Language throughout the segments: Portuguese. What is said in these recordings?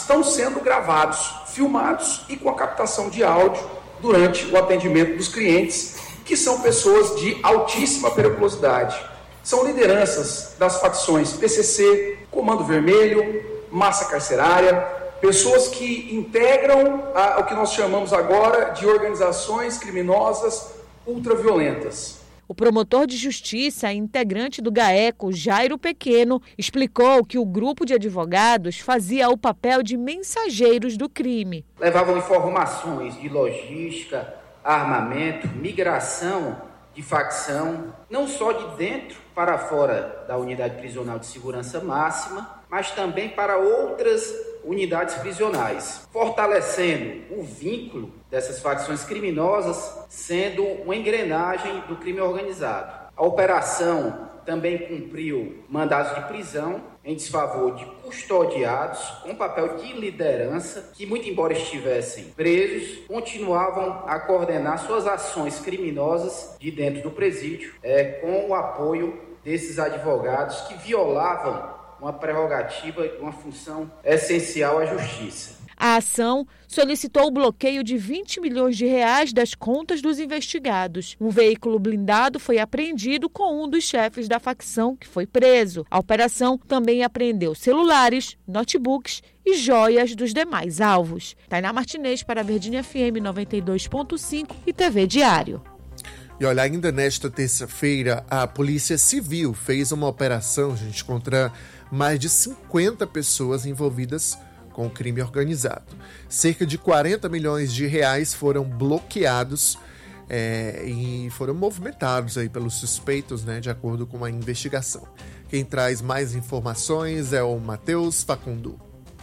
estão sendo gravados, filmados e com a captação de áudio durante o atendimento dos clientes, que são pessoas de altíssima periculosidade. São lideranças das facções PCC, Comando Vermelho, Massa Carcerária, pessoas que integram o que nós chamamos agora de organizações criminosas ultraviolentas. O promotor de justiça e integrante do GAECO, Jairo Pequeno, explicou que o grupo de advogados fazia o papel de mensageiros do crime. Levavam informações de logística, armamento, migração de facção, não só de dentro para fora da unidade prisional de segurança máxima, mas também para outras unidades prisionais, fortalecendo o vínculo dessas facções criminosas, sendo uma engrenagem do crime organizado. A operação também cumpriu mandados de prisão em desfavor de custodiados com papel de liderança que, muito embora estivessem presos, continuavam a coordenar suas ações criminosas de dentro do presídio, com o apoio desses advogados que violavam uma prerrogativa, uma função essencial à justiça. A ação solicitou o bloqueio de 20 milhões de reais das contas dos investigados. Um veículo blindado foi apreendido com um dos chefes da facção, que foi preso. A operação também apreendeu celulares, notebooks e joias dos demais alvos. Tainá Martinez para a Verdinha FM 92.5 e TV Diário. E olha, ainda nesta terça-feira, a Polícia Civil fez uma operação, gente, contra mais de 50 pessoas envolvidas com o crime organizado. Cerca de 40 milhões de reais foram bloqueados e foram movimentados aí pelos suspeitos, né, de acordo com a investigação. Quem traz mais informações é o Matheus Facundo.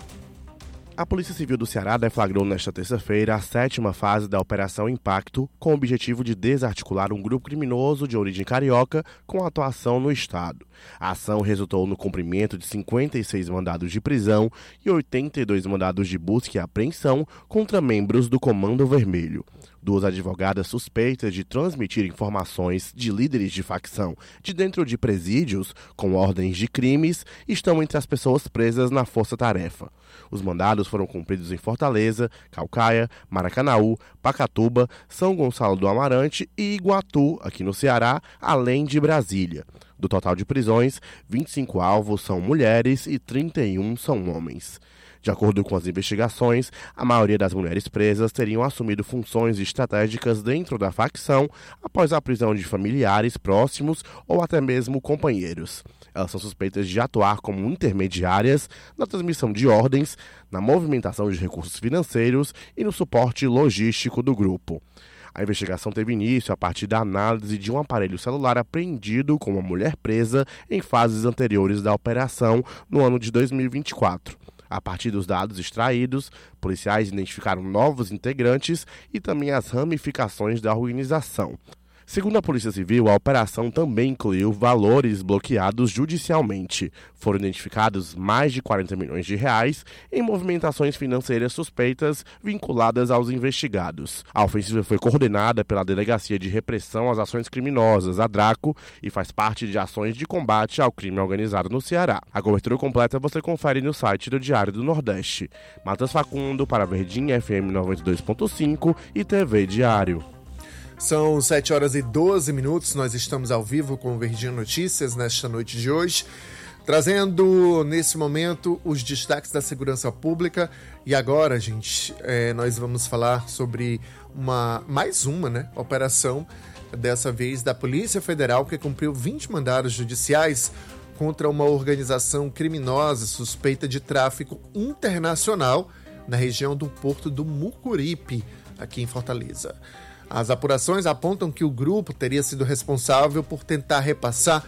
A Polícia Civil do Ceará deflagrou nesta terça-feira a 7ª fase da Operação Impacto, com o objetivo de desarticular um grupo criminoso de origem carioca com atuação no estado. A ação resultou no cumprimento de 56 mandados de prisão e 82 mandados de busca e apreensão contra membros do Comando Vermelho. 2 advogadas suspeitas de transmitir informações de líderes de facção de dentro de presídios com ordens de crimes estão entre as pessoas presas na força-tarefa. Os mandados foram cumpridos em Fortaleza, Caucaia, Maracanaú, Pacatuba, São Gonçalo do Amarante e Iguatu, aqui no Ceará, além de Brasília. Do total de prisões, 25 alvos são mulheres e 31 são homens. De acordo com as investigações, a maioria das mulheres presas teriam assumido funções estratégicas dentro da facção após a prisão de familiares próximos ou até mesmo companheiros. Elas são suspeitas de atuar como intermediárias na transmissão de ordens, na movimentação de recursos financeiros e no suporte logístico do grupo. A investigação teve início a partir da análise de um aparelho celular apreendido com uma mulher presa em fases anteriores da operação no ano de 2024. A partir dos dados extraídos, policiais identificaram novos integrantes e também as ramificações da organização. Segundo a Polícia Civil, a operação também incluiu valores bloqueados judicialmente. Foram identificados mais de 40 milhões de reais em movimentações financeiras suspeitas vinculadas aos investigados. A ofensiva foi coordenada pela Delegacia de Repressão às Ações Criminosas, a DRACO, e faz parte de ações de combate ao crime organizado no Ceará. A cobertura completa você confere no site do Diário do Nordeste. Matheus Facundo para a Verdinha FM 92.5 e TV Diário. São 7h12, nós estamos ao vivo com o Verdinha Notícias nesta noite de hoje, trazendo nesse momento os destaques da segurança pública. E agora, gente, nós vamos falar sobre mais uma operação, dessa vez da Polícia Federal, que cumpriu 20 mandados judiciais contra uma organização criminosa suspeita de tráfico internacional na região do Porto do Mucuripe, aqui em Fortaleza. As apurações apontam que o grupo teria sido responsável por tentar repassar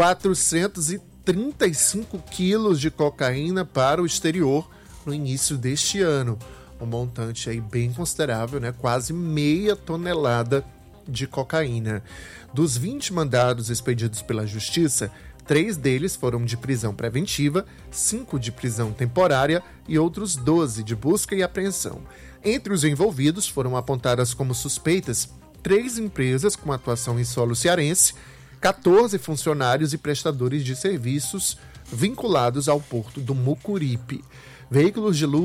435 quilos de cocaína para o exterior no início deste ano. Um montante aí bem considerável, quase meia tonelada de cocaína. Dos 20 mandados expedidos pela Justiça, 3 deles foram de prisão preventiva, 5 de prisão temporária e outros 12 de busca e apreensão. Entre os envolvidos foram apontadas como suspeitas 3 empresas com atuação em solo cearense, 14 funcionários e prestadores de serviços vinculados ao Porto do Mucuripe. Veículos de luxo